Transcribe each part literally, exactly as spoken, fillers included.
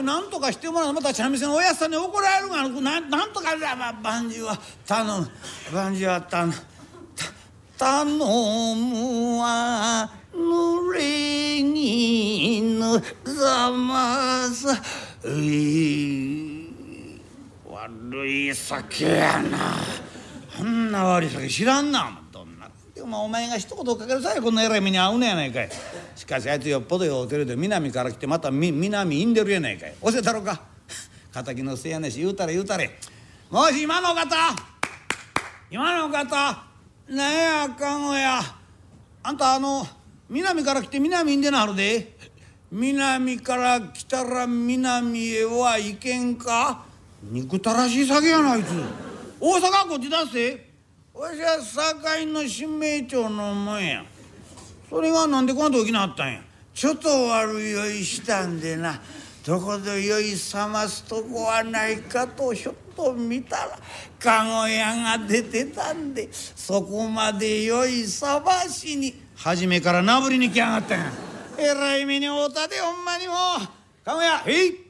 なんとかしてもらう。また茶店のおやっさんに怒られるがな。なんとかじゃ、まあ、万事は頼む。万事は頼む。頼むは濡れ衣ざます悪い酒やな。あんな悪い酒知らんな。どんなでもお前が一言かけるさえこんな偉い目に遭うねやないかい。しかしあいつよっぽどようてるで南から来てまたみ南いんでるやないかい。教えたろか。敵のせやねし言うたれ言うたれ。もし今の方今の方なんやかんやあんたあの南から来て南いんでなはるで。南から来たら南へは行けんか。憎たらしい酒やなあいつ。大阪こっち出せ。わしは堺の新名町のもんや。それがなんでこんなときなったんや。ちょっと悪酔いしたんでな。どこで酔い覚ますとこはないかとひょっと見たら籠屋が出てたんで、そこまで酔い覚ましに初めからなぶりに来やがったんや。えらい目に遭うたでほんまにもう。籠屋へい。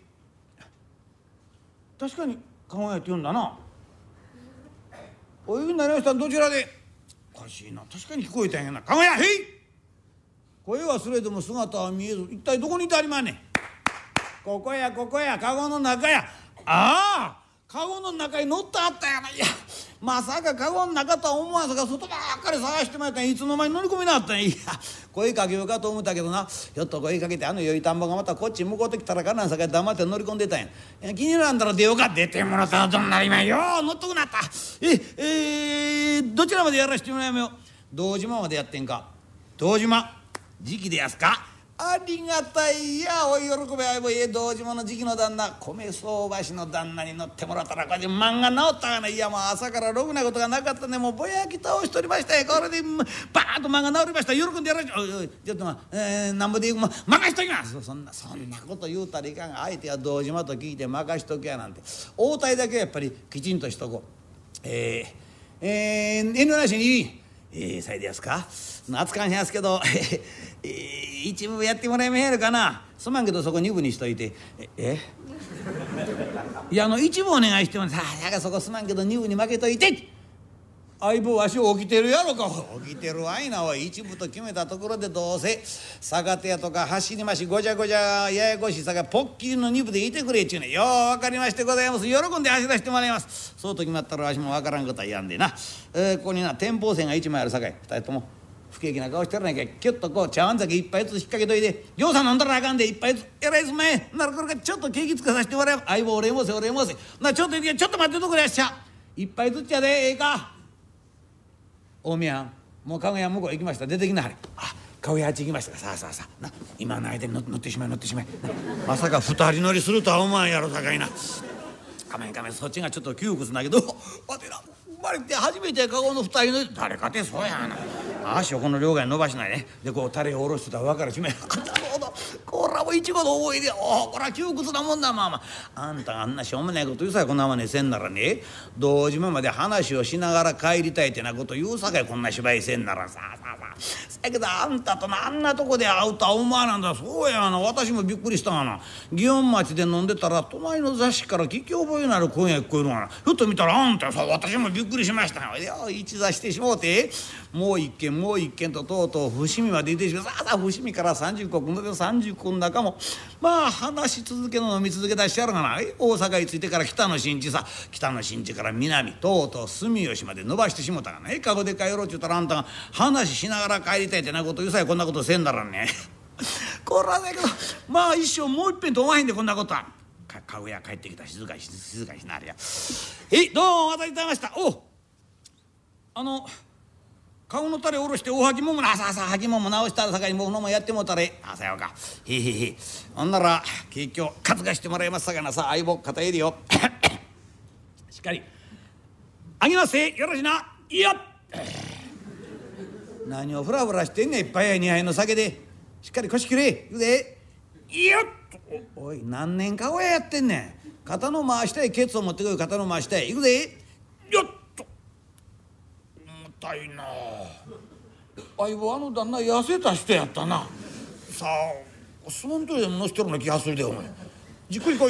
確かに籠屋って言うんだな。お呼びになりました。どちらで。おかしいな。確かに聞こえたんやな。籠屋へい。声はすれども姿は見えず、一体どこにいてありまんねん。ここやここや、カゴの中や。ああカゴの中に乗ってあったやない。いやまさかカゴの中とは思わずが外ばっかり探してもらったんや。いつの間に乗り込みなったんや。いや声かけようかと思ったけどな。ひょっと声かけてあの酔い田んぼがまたこっち向こうてきたらかなんさか黙って乗り込んでたんや。気にならんだら出ようか。出てもらったらどんなりまんよ。乗っとくなった。ええー、どちらまでやらしてもらいまよ。堂島までやってんか。堂島時期でやすか。ありがたいやお喜びあいぼえ堂島の時期の旦那米相場師の旦那に乗ってもらったらこれで漫画治ったがな。いやもう朝からろくなことがなかったね。もうぼやき倒しとりましたよ。これでバーッと漫画治りました。喜んでやらしおいおいちょっとまあ、えー、なんぼで言うも任しときます。そんなそんなこと言うたらいかん。相手は堂島と聞いて任しときやなんて応対だけはやっぱりきちんとしとこう。えー、えー、遠慮なしにえー、さいでやすか。懐かしいやすけど、えー、一部やってもらえまへんやろかな。すまんけどそこ二部にしといて。ええいやあの一部お願いしてもさあやがそこすまんけど二部に負けといて。相棒わし起きてるやろか。起きてるわいなおい。一部と決めたところでどうせ逆手やとか走りましごちゃごちゃややこしいさがポッキリの二部でいてくれっちゅうね。よう分かりましてございます。喜んで走らせてもらいます。そうと決まったらわしも分からんことは言わんでな。えー、ここにな天保線が一枚あるさかい二人とも不景気な顔してるやないかい。キュッとこう茶碗酒一杯ずつ引っ掛けといて。ぎょうさん飲んだらあかんで一杯ずつ。えらいすまへん。なるこれからちょっと景気つかさせてもらえば。相棒お礼申せお礼申せ。なちょっとちょっと待ってとくれやっしゃ。一杯ずつやでええか。大宮もう籠屋向こう行きました。出てきなはれ。あ籠屋あっち行きましたか。さあさあさあな今の間に乗ってしまい乗ってしまいまさか二人乗りするとは思わんやろさかいな。かめんかめんそっちがちょっと窮屈だけどわてら生まれて初めて籠の二人乗り誰かてそうやな。足をこの両側に伸ばしないね。でこうタレを下ろしてたら分かるしめなるほど。こらもいちごの思い出。おおこら窮屈なもんだ。まあまああんたがあんなしょうもないこと言うさえこんなまねせんならね堂島まで話をしながら帰りたいってなこと言うさかいこんな芝居せんならさあさあさあ。だけどあんたとなあんなとこで会うとは思わなんだ。そうやな私もびっくりしたがな。祇園町で飲んでたら隣の座敷から聞き覚えのある声が聞こえるがな。ふっと見たらあんたさ私もびっくりしましたよ。一座してしもうてもう一軒もう一軒ととうとう伏見まで行ってしまう。さあさあ伏見から三十石の三十石の中もまあ話し続けの飲み続け出してやるがな。大阪に着いてから北の新地さ北の新地から南とうとう住吉まで伸ばしてしもたがな。かごで帰ろうって言ったらあんたが話しながら帰りたいってなこと言うさえこんなことせんだらんね。こらだけどまあ一生もう一遍と思わへんでこんなことは。かかごや帰ってきた静かに静かにしなあれや。えどうもお待たせいたしました。おあの顔のタレ下ろしておはぎももなさあさあはぎもも直したらさかにもうのもやってもうたれ。あさようかへへへ。ほんなら景気を担がしてもらいますさかな。さあ相棒肩入れよしっかりあげますせよろしないや何をフラフラしてんねん。いっぱいやにはいの酒でしっかり腰切れ言うで。いやおおい何年か親やってんねん。肩の回したいケツを持ってこい。肩の回したいいくで。よっと重たいな。相棒あの旦那痩せた人やったな。さあ相撲取りでも乗せてるような気がするでお前。 じっくり来い。